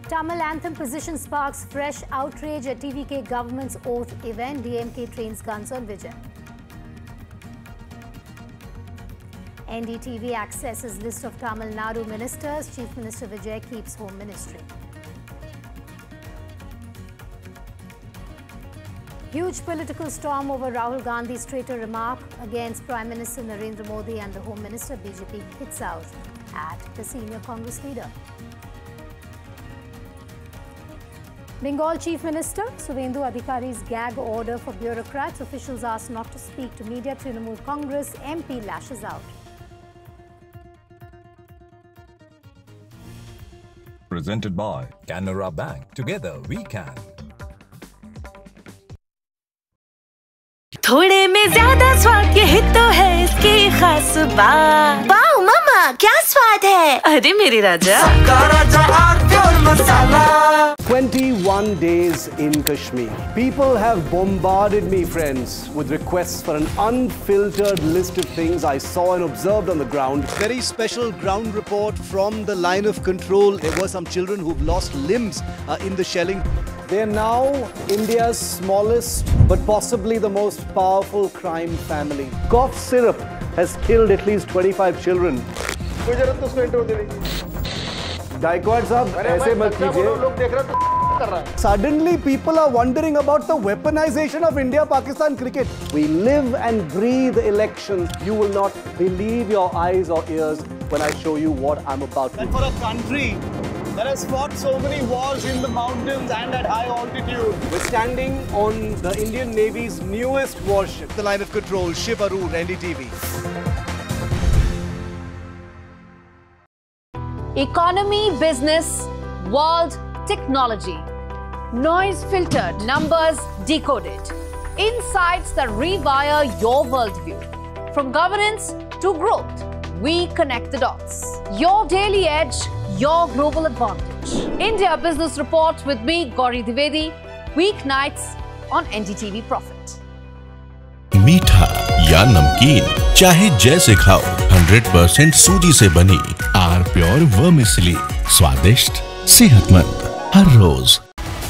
Tamil anthem position sparks fresh outrage at TVK government's oath event. DMK trains guns on Vijay. NDTV accesses list of Tamil Nadu ministers. Chief Minister Vijay keeps Home Ministry. Huge political storm over Rahul Gandhi's traitor remark against Prime Minister Narendra Modi and the Home Minister. BJP hits out at the senior Congress leader. Bengal Chief Minister Suvendu Adhikari's gag order for bureaucrats. Officials asked not to speak to media. Trinamool Congress MP lashes out. Presented by Canara Bank. Together we can. थोड़े में ज्यादा स्वाद यही तो है इसकी खास बात। वाओ मामा, क्या स्वाद है? अरे मेरे राजा। 21 days in Kashmir. People have bombarded me, friends, with requests for an unfiltered list of things I saw and observed on the ground. Very special ground report from the line of control. There were some children who've lost limbs in the shelling. They are now India's smallest but possibly the most powerful crime family. Cough syrup has killed at least 25 children. Gaikwad sahab, aise mat kijiye. Suddenly people are wondering about the weaponization of India-Pakistan cricket. We live and breathe elections. You will not believe your eyes or ears when I show you what I'm about to do. And for a country that has fought so many wars in the mountains and at high altitude. We're standing on the Indian Navy's newest warship. The line of control, Shiv Arur, NDTV. Economy, business, world, technology. Noise filtered, numbers decoded. Insights that rewire your worldview. From governance to growth, we connect the dots. Your daily edge, your global advantage. India Business Report with me, Gauri Dwivedi, weeknights on NDTV Profit. मीठा या नमकीन, चाहे जैसे खाओ, 100% सूजी से बनी are pure vermicelli, स्वादिष्ट, सेहतमंद हर रोज।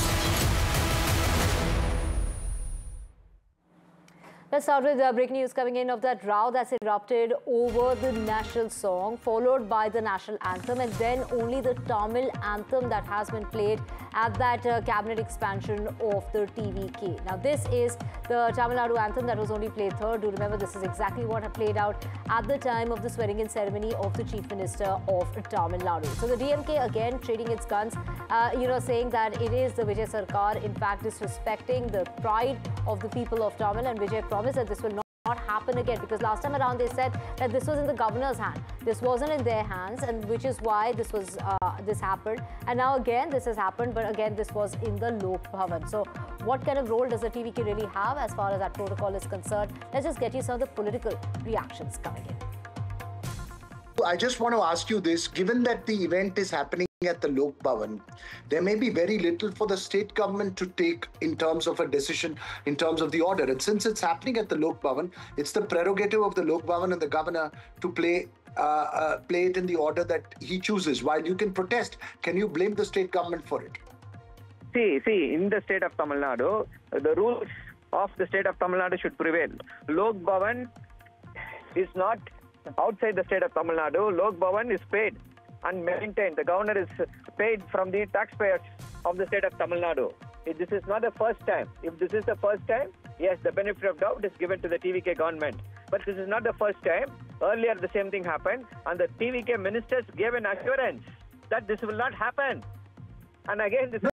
Let's start with breaking news coming in of that row that's erupted over the national song, followed by the national anthem, and then only the Tamil anthem that has been played at that cabinet expansion of the TVK. Now, this is the Tamil Nadu anthem that was only played third. Do remember, this is exactly what had played out at the time of the swearing-in ceremony of the Chief Minister of Tamil Nadu. So, the DMK again trading its guns, saying that it is the Vijay Sarkar, in fact, disrespecting the pride of the people of Tamil, and Vijay promised that this will not happen again, because last time around they said that this was in the governor's hand. This wasn't in their hands, and which is why this happened. And now again this has happened, but again this was in the Lok Bhavan. So what kind of role does the TVK really have as far as that protocol is concerned? Let's just get you some of the political reactions coming in. I just want to ask you this, given that the event is happening at the Lok Bhavan, there may be very little for the state government to take in terms of a decision, in terms of the order. And since it's happening at the Lok Bhavan, it's the prerogative of the Lok Bhavan and the governor to play it in the order that he chooses. While you can protest, can you blame the state government for it? See, in the state of Tamil Nadu, the rules of the state of Tamil Nadu should prevail. Lok Bhavan is not outside the state of Tamil Nadu. Lok Bhavan is paid and maintained. The governor is paid from the taxpayers of the state of Tamil Nadu. This is not the first time. If this is the first time, yes, the benefit of doubt is given to the TVK government. But this is not the first time. Earlier, the same thing happened, and the TVK ministers gave an assurance that this will not happen. And again, this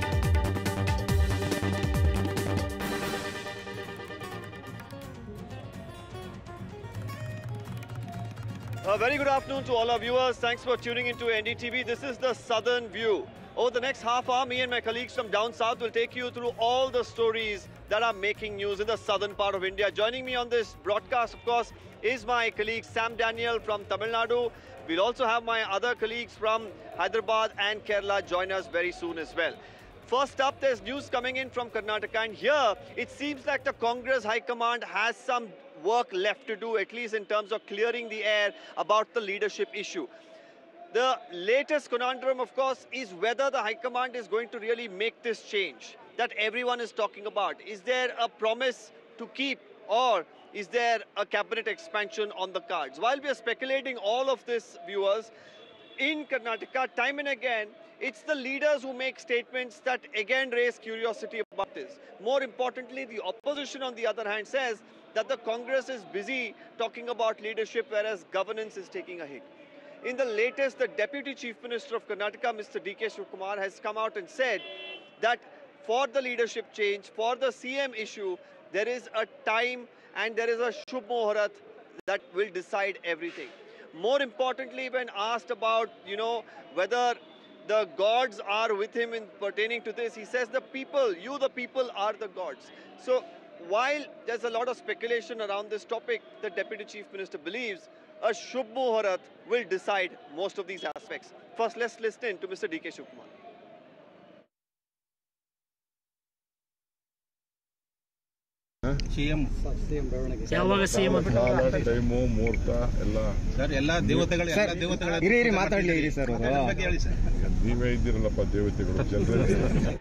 A very good afternoon to all our viewers. Thanks for tuning into NDTV. This is the Southern View. Over the next half hour, me and my colleagues from down south will take you through all the stories that are making news in the southern part of India. Joining me on this broadcast, of course, is my colleague Sam Daniel from Tamil Nadu. We'll also have my other colleagues from Hyderabad and Kerala join us very soon as well. First up, there's news coming in from Karnataka, and here it seems like the Congress High Command has some work left to do, at least in terms of clearing the air about the leadership issue. The latest conundrum, of course, is whether the High Command is going to really make this change that everyone is talking about. Is there a promise to keep, or is there a cabinet expansion on the cards? While we are speculating all of this, viewers, in Karnataka, time and again, it's the leaders who make statements that again raise curiosity about this. More importantly, the opposition, on the other hand, says that the Congress is busy talking about leadership, whereas governance is taking a hit. In the latest, the Deputy Chief Minister of Karnataka, Mr. D.K. Shivakumar, has come out and said that for the leadership change, for the CM issue, there is a time and there is a Shubh Muhurat that will decide everything. More importantly, when asked about, whether the gods are with him in pertaining to this, he says the people, you the people are the gods. So while there's a lot of speculation around this topic, the Deputy Chief Minister believes a Shubh Muhurat will decide most of these aspects. First, let's listen to Mr. D.K. Shivakumar. ಯಾವಾಗ CM time ಮುಹೂರ್ತ ಎಲ್ಲ sir ಎಲ್ಲ ದೇವತೆಗಳು ಹಿರಿಯರಿ ಮಾತಾಡಲಿ sir ನೀವೇ ಇದ್ದೀರಲ್ಲಪ್ಪ ದೇವತೆಗಳು ಜನರೇ.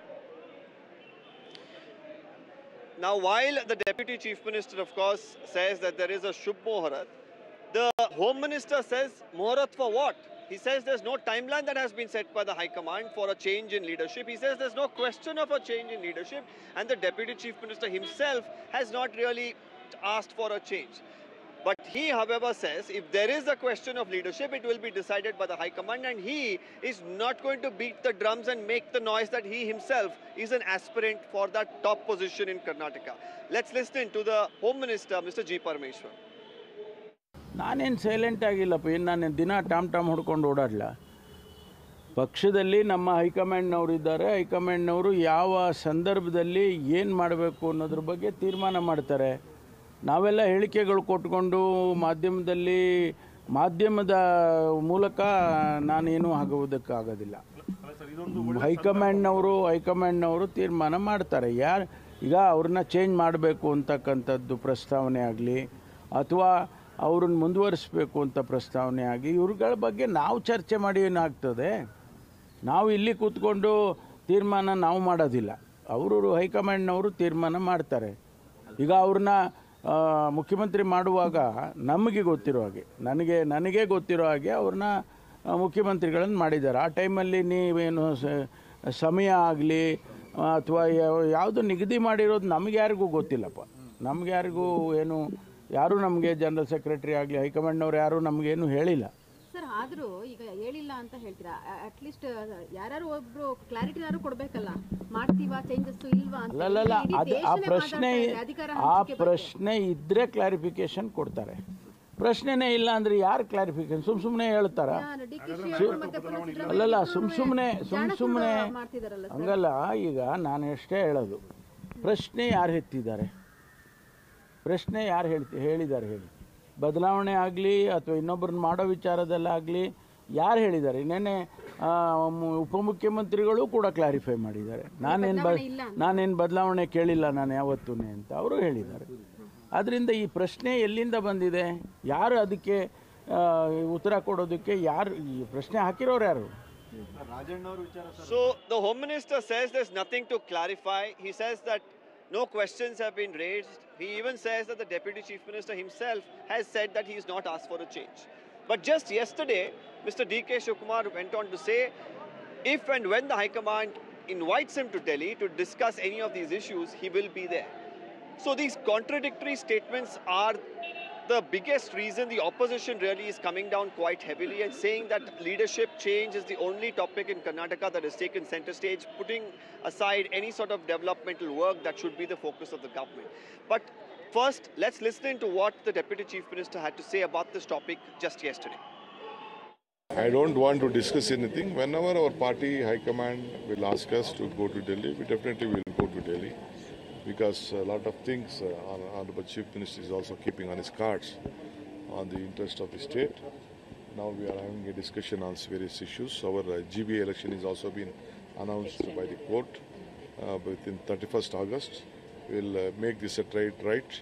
Now, while the Deputy Chief Minister, of course, says that there is a Shubh Muhurat, the Home Minister says, Muhurat for what? He says there's no timeline that has been set by the High Command for a change in leadership. He says there's no question of a change in leadership, and the Deputy Chief Minister himself has not really asked for a change. But he, however, says if there is a question of leadership, it will be decided by the High Command, and he is not going to beat the drums and make the noise that he himself is an aspirant for that top position in Karnataka. Let's listen to the Home Minister, Mr. G. Parameshwar. ನಾನೇನು silent ಆಗಿಲ್ಲಪ್ಪ, ಏನು ನಾನೇನು ದಿನ Tom ಹೊಡ್ಕೊಂಡು ಓಡಾಡಲ್ಲ. ಪಕ್ಷದಲ್ಲಿ ನಮ್ಮ ಹೈಕಮಾಂಡ್ನವರು ಇದ್ದಾರೆ. ಹೈಕಮಾಂಡ್ನವರು ಯಾವ ಸಂದರ್ಭದಲ್ಲಿ ಏನು ಮಾಡಬೇಕು ಅನ್ನೋದ್ರ ಬಗ್ಗೆ ತೀರ್ಮಾನ ಮಾಡ್ತಾರೆ. ನಾವೆಲ್ಲ ಹೇಳಿಕೆಗಳು ಕೊಟ್ಕೊಂಡು ಮಾಧ್ಯಮದ ಮೂಲಕ ನಾನೇನು ಆಗುವುದಕ್ಕಾಗೋದಿಲ್ಲ. ಹೈಕಮಾಂಡ್ನವರು ತೀರ್ಮಾನ ಮಾಡ್ತಾರೆ. ಈಗ ಅವ್ರನ್ನ ಚೇಂಜ್ ಮಾಡಬೇಕು ಅಂತಕ್ಕಂಥದ್ದು ಪ್ರಸ್ತಾವನೆ ಆಗಲಿ ಅಥವಾ ಅವ್ರನ್ನ ಮುಂದುವರಿಸಬೇಕು ಅಂತ ಪ್ರಸ್ತಾವನೆ ಆಗಿ ಇವ್ರುಗಳ ಬಗ್ಗೆ ನಾವು ಚರ್ಚೆ ಮಾಡಿ ಏನಾಗ್ತದೆ. ನಾವು ಇಲ್ಲಿ ಕೂತ್ಕೊಂಡು ತೀರ್ಮಾನ ನಾವು ಮಾಡೋದಿಲ್ಲ. ಅವರು ಹೈಕಮಾಂಡ್ನವರು ತೀರ್ಮಾನ ಮಾಡ್ತಾರೆ. ಈಗ ಅವ್ರನ್ನ ಮುಖ್ಯಮಂತ್ರಿ ಮಾಡುವಾಗ ನಮಗೆ ಗೊತ್ತಿರೋ ಹಾಗೆ ನನಗೆ ಗೊತ್ತಿರೋ ಹಾಗೆ ಅವ್ರನ್ನ ಮುಖ್ಯಮಂತ್ರಿಗಳನ್ನು ಮಾಡಿದ್ದಾರೆ. ಆ ಟೈಮಲ್ಲಿ ನೀವೇನು ಸಮಯ ಆಗಲಿ ಅಥವಾ ಯಾವುದು ನಿಗದಿ ಮಾಡಿರೋದು ನಮಗೆ ಯಾರಿಗೂ ಗೊತ್ತಿಲ್ಲಪ್ಪ. ನಮ್ಗೆ ಯಾರಿಗೂ ಯಾರೂ ನಮಗೆ ಜನರಲ್ ಸೆಕ್ರೆಟರಿ ಆಗಲಿ ಹೈಕಮಾಂಡ್ನವ್ರು ಯಾರೂ ನಮಗೇನು ಹೇಳಿಲ್ಲ ಸರ್. ಆದರೂ ಈಗ ಹೇಳಿಲ್ಲ ಅಂತ ಹೇಳ್ತೀರಾ, ಅಟ್ಲೀಸ್ಟ್ ಯಾರು ಒಬ್ರು ಕ್ಲಾರಿಟಿನಾರು ಕೊಡಬೇಕಲ್ಲ, ಮಾಡ್ತೀವಾ ಚೇಂಜಸ್ ಇಲ್ವಾ ಅಂತ. ಅಲ್ಲಲ್ಲ, ಆ ಪ್ರಶ್ನೆ ಇದ್ರೆ ಕ್ಲಾರಿಫಿಕೇಶನ್ ಕೊಡ್ತಾರೆ. ಪ್ರಶ್ನೆನೇ ಇಲ್ಲ ಅಂದರೆ ಯಾರು ಕ್ಲಾರಿಫಿಕೇಶನ್ ಸುಮ್ಮನೆ ಹೇಳ್ತಾರ? ಅಲ್ಲಲ್ಲ, ಸುಮ್ಮನೆ ಹಂಗಲ್ಲ. ಈಗ ನಾನು ಎಷ್ಟೇ ಹೇಳೋದು, ಪ್ರಶ್ನೆ ಯಾರು ಎತ್ತಿದ್ದಾರೆ, ಪ್ರಶ್ನೆ ಯಾರು ಹೇಳಿದ್ದಾರೆ ಹೇಳಿ. ಬದಲಾವಣೆ ಆಗಲಿ ಅಥವಾ ಇನ್ನೊಬ್ಬರನ್ನ ಮಾಡೋ ವಿಚಾರದಲ್ಲಾಗಲಿ ಯಾರು ಹೇಳಿದ್ದಾರೆ? ನೆನ್ನೆ ಉಪಮುಖ್ಯಮಂತ್ರಿಗಳು ಕೂಡ ಕ್ಲಾರಿಫೈ ಮಾಡಿದ್ದಾರೆ. ನಾನೇನು ಬದಲಾವಣೆ ಕೇಳಿಲ್ಲ ನಾನು ಯಾವತ್ತೂ ಅಂತ ಅವರು ಹೇಳಿದ್ದಾರೆ. ಆದ್ದರಿಂದ ಈ ಪ್ರಶ್ನೆ ಎಲ್ಲಿಂದ ಬಂದಿದೆ? ಯಾರು ಅದಕ್ಕೆ ಉತ್ತರ ಕೊಡೋದಕ್ಕೆ ಯಾರು ಈ ಪ್ರಶ್ನೆ ಹಾಕಿರೋರು ಯಾರು? So the Home Minister says there's nothing to clarify. He says that no questions have been raised. He even says that the Deputy Chief Minister himself has said that he is not asked for a change. But just yesterday, Mr. D.K. Shivakumar went on to say if and when the High Command invites him to Delhi to discuss any of these issues, he will be there. So these contradictory statements are the biggest reason the opposition really is coming down quite heavily and saying that leadership change is the only topic in Karnataka that is taken center stage, putting aside any sort of developmental work that should be the focus of the government. But first, let's listen to what the Deputy Chief Minister had to say about this topic just yesterday. I don't want to discuss anything. Whenever our party high command will ask us to go to Delhi, we definitely will go to Delhi. Because a lot of things Honorable Chief Minister is also keeping on his cards on the interest of the state. Now we are having a discussion on various issues. Our GBA election is also been announced by the court within 31st August. We will make this a trade right.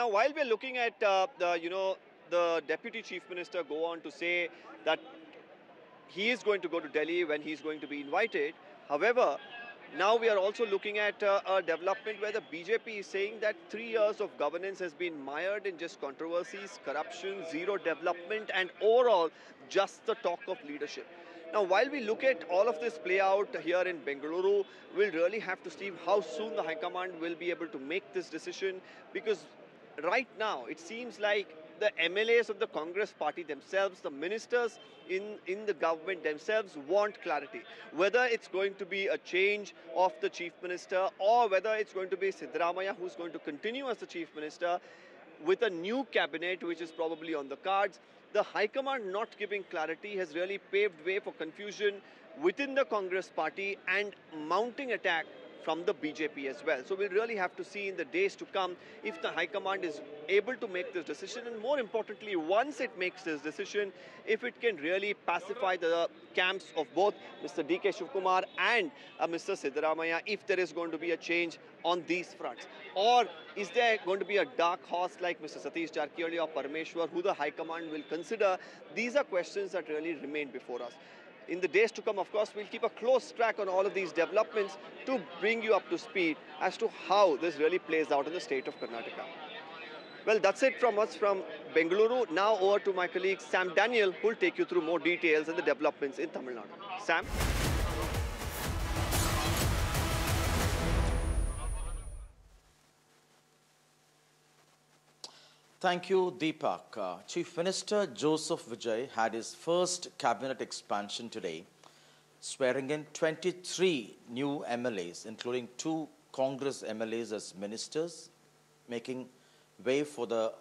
Now, while we're looking at the Deputy Chief Minister go on to say that he is going to go to Delhi when he's going to be invited. However, now we are also looking at a development where the BJP is saying that 3 years of governance has been mired in just controversies, corruption, zero development, and overall just the talk of leadership. Now, while we look at all of this play out here in Bengaluru, we'll really have to see how soon the High Command will be able to make this decision, because right now it seems like the MLAs of the Congress party themselves, the ministers in the government themselves want clarity. Whether it's going to be a change of the Chief Minister or whether it's going to be Siddaramaiah who's going to continue as the Chief Minister with a new cabinet which is probably on the cards, the High Command not giving clarity has really paved way for confusion within the Congress party and mounting attack from the BJP as well. So we'll really have to see in the days to come if the High Command is able to make this decision, and more importantly, once it makes this decision, if it can really pacify the camps of both Mr. D.K. Shivkumar and Mr. Siddaramaiah, if there is going to be a change on these fronts. Or is there going to be a dark horse like Mr. Satish Jarkioli or Parameshwar, who the High Command will consider? These are questions that really remain before us. In the days to come, of course, we'll keep a close track on all of these developments to bring you up to speed as to how this really plays out in the state of Karnataka. Well, that's it from us from Bengaluru. Now over to my colleague Sam Daniel, who will take you through more details and the developments in Tamil Nadu. Sam? Thank you, Deepak. Chief Minister Joseph Vijay had his first cabinet expansion today, swearing in 23 new MLAs, including 2 Congress MLAs as ministers, making way for the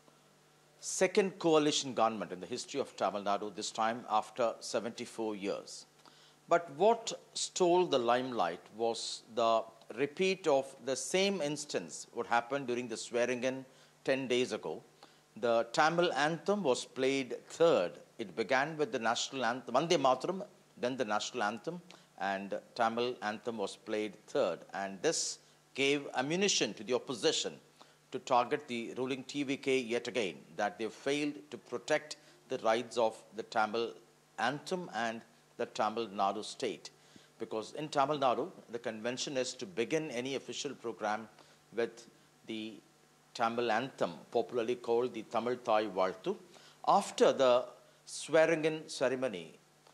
second coalition government in the history of Tamil Nadu, this time after 74 years. But what stole the limelight was the repeat of the same instance what happened during the swearing-in 10 days ago. The Tamil anthem was played third. It began with the national anthem, Vande Mataram, then the national anthem, and Tamil anthem was played third. And this gave ammunition to the opposition to target the ruling TVK yet again, that they failed to protect the rights of the Tamil anthem and the Tamil Nadu state. Because in Tamil Nadu, the convention is to begin any official program with the Tamil anthem, popularly called the Tamil Thai Valthu. After the swearing-in ceremony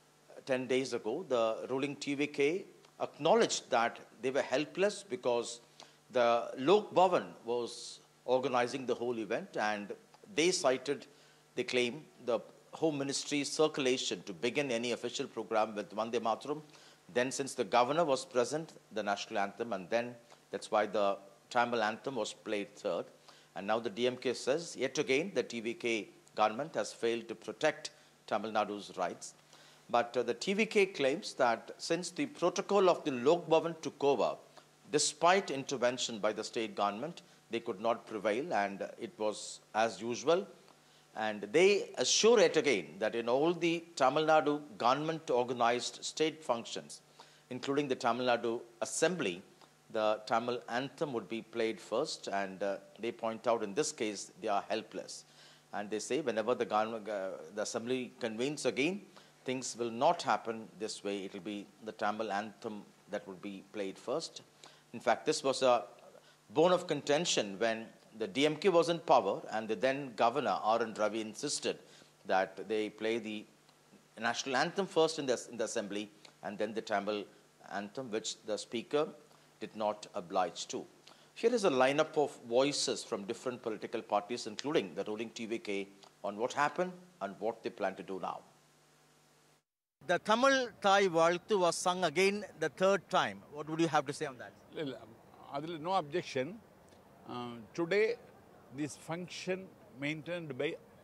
10 days ago, the ruling TVK acknowledged that they were helpless because the Lok Bhavan was organizing the whole event, and they cited, they claim, the Home Ministry's circulation to begin any official program with Vande Mataram. Then, since the governor was present, the national anthem, and then that's why the Tamil anthem was played third. And now the DMK says, yet again, the TVK government has failed to protect Tamil Nadu's rights. But the TVK claims that since the protocol of the Lok Bhavan took over, despite intervention by the state government, they could not prevail, and it was as usual. And they assure it again that in all the Tamil Nadu government-organized state functions, including the Tamil Nadu Assembly, the Tamil anthem would be played first, and they point out in this case they are helpless. And they say whenever the Assembly convenes again, things will not happen this way. It will be the Tamil anthem that would be played first. In fact, this was a bone of contention when the DMK was in power, and the then governor, R.N. Ravi, insisted that they play the national anthem first in the Assembly, and then the Tamil anthem, which the Speaker did not oblige to. Here is a lineup of voices from different political parties, including the ruling TVK, on what happened and what they plan to do now. The Tamil Thai Valthu was sung again the third time. What would you have to say on that? No objection. Today, this function maintained by